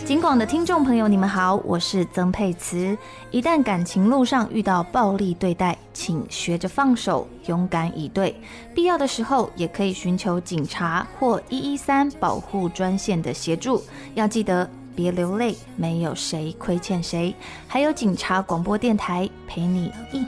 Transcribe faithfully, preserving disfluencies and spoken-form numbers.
警广的听众朋友，你们好，我是曾沛慈。一旦感情路上遇到暴力对待，请学着放手，勇敢以对。必要的时候，也可以寻求警察或一一三保护专线的协助。要记得别流泪，没有谁亏欠谁。还有警察广播电台陪你一